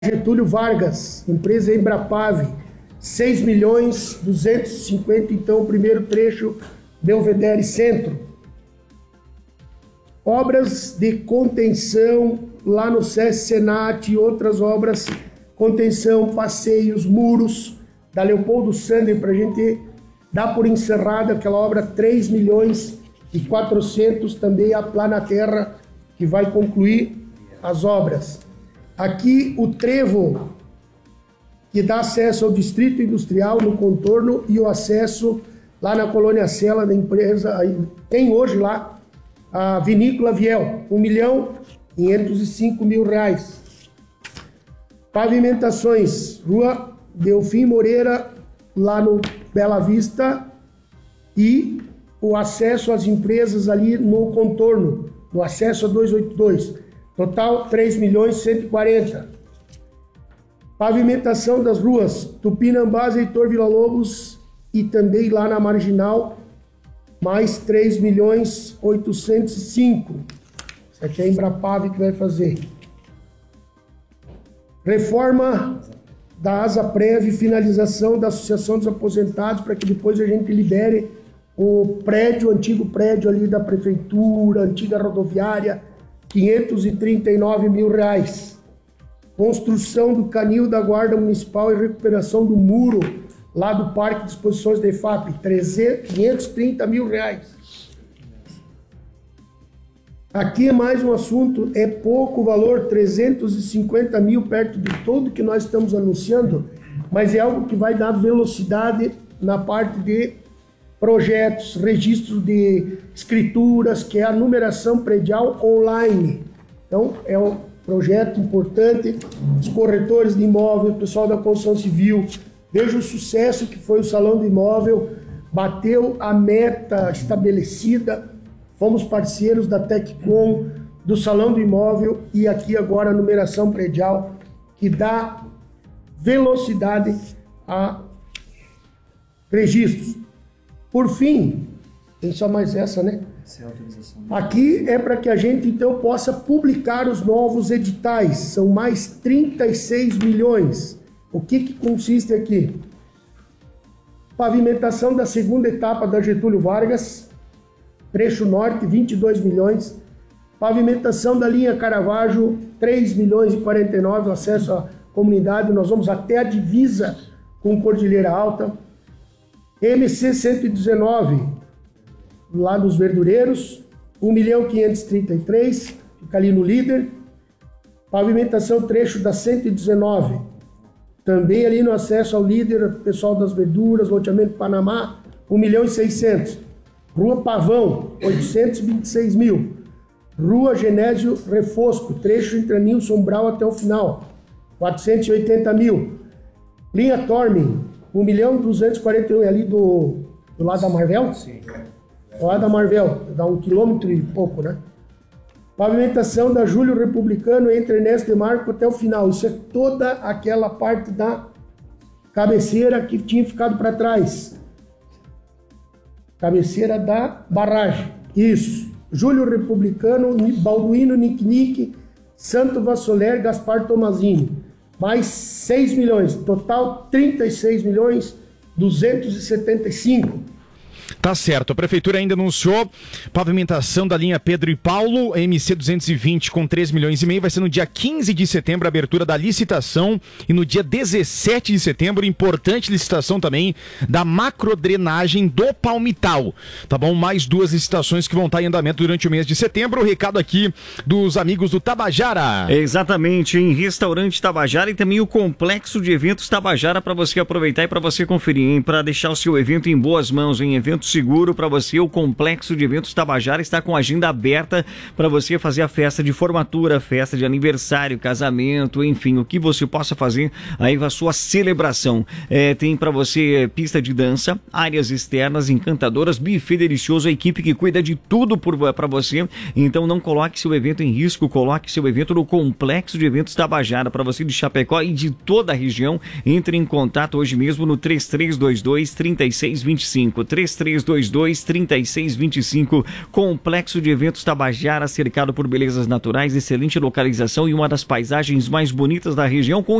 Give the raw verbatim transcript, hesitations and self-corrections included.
Getúlio Vargas, empresa Embrapave, seis milhões duzentos e cinquenta, então, o primeiro trecho, Belvedere Centro. Obras de contenção lá no SESC Senat e outras obras, contenção, passeios, muros, da Leopoldo Sander, para a gente dar por encerrada aquela obra, três milhões e quatrocentos, também a Planaterra, que vai concluir as obras. Aqui o trevo, que dá acesso ao distrito industrial no contorno e o acesso lá na Colônia Sela da empresa, tem hoje lá a Vinícola Viel, um milhão quinhentos e cinco mil reais. Pavimentações, Rua Delfim Moreira, lá no Bela Vista, e o acesso às empresas ali no contorno, no acesso a duzentos e oitenta e dois. Total, três milhões cento e quarenta. Pavimentação das ruas Tupinambás, Heitor Villa-Lobos e também lá na Marginal, mais três milhões oitocentos e cinco. Isso aqui é a Embrapave que vai fazer. Reforma da Asaprev, finalização da Associação dos Aposentados, para que depois a gente libere o prédio, o antigo prédio ali da Prefeitura, antiga rodoviária, quinhentos e trinta e nove mil reais. Construção do canil da Guarda Municipal e recuperação do muro lá do Parque de Exposições da E F A P, quinhentos e trinta mil reais. Aqui é mais um assunto, é pouco valor, trezentos e cinquenta mil, perto de tudo que nós estamos anunciando, mas é algo que vai dar velocidade na parte de projetos, registros de escrituras, que é a numeração predial online. Então, é um projeto importante. Os corretores de imóvel, o pessoal da construção civil, veja o sucesso que foi o Salão do Imóvel, bateu a meta estabelecida, fomos parceiros da Teccom, do Salão do Imóvel, e aqui agora a numeração predial, que dá velocidade a registros. Por fim, tem só mais essa, né? Aqui é para que a gente, então, possa publicar os novos editais. São mais trinta e seis milhões. O que que consiste aqui? Pavimentação da segunda etapa da Getúlio Vargas, trecho norte, vinte e dois milhões. Pavimentação da linha Caravaggio, três milhões e quarenta e nove, acesso à comunidade. Nós vamos até a divisa com Cordilheira Alta. M C cento e dezenove, lá nos Verdureiros, um milhão quinhentos e trinta e três, fica ali no Líder. Pavimentação trecho da cento e dezenove, também ali no acesso ao Líder, pessoal das Verduras, loteamento Panamá, um milhão e seiscentos. Rua Pavão, oitocentos e vinte e seis mil. Rua Genésio Refosco, trecho entre Aninho Sombral até o final, quatrocentos e oitenta mil. Linha Tormen, um milhão duzentos e quarenta e um, é ali do, do lado da Marvel? Sim. Do lado da Marvel, dá um quilômetro e pouco, né? Pavimentação da Júlio Republicano entre Ernesto de Marco até o final. Isso é toda aquela parte da cabeceira que tinha ficado para trás. Cabeceira da barragem. Isso. Júlio Republicano, Balduino Nicknick, Santo Vassoler, Gaspar Tomazini. Mais seis milhões, total trinta e seis milhões duzentos e setenta e cinco. Tá certo, a Prefeitura ainda anunciou pavimentação da linha Pedro e Paulo, M C duzentos e vinte, com três milhões e meio, vai ser no dia quinze de setembro a abertura da licitação, e no dia dezessete de setembro, importante licitação também da macrodrenagem do Palmital, tá bom? Mais duas licitações que vão estar em andamento durante o mês de setembro. O recado aqui dos amigos do Tabajara. Exatamente, em Restaurante Tabajara e também o Complexo de Eventos Tabajara, para você aproveitar e para você conferir, hein? Para deixar o seu evento em boas mãos, em evento seguro para você. O Complexo de Eventos Tabajara está com agenda aberta para você fazer a festa de formatura, festa de aniversário, casamento, enfim, o que você possa fazer aí com a sua celebração. É, tem para você pista de dança, áreas externas encantadoras, buffet delicioso, a equipe que cuida de tudo para você. Então não coloque seu evento em risco, coloque seu evento no Complexo de Eventos Tabajara, para você de Chapecó e de toda a região. Entre em contato hoje mesmo no três três dois dois, três seis dois cinco, três três três dois dois, três seis dois cinco. Complexo de Eventos Tabajara, cercado por belezas naturais, excelente localização e uma das paisagens mais bonitas da região, com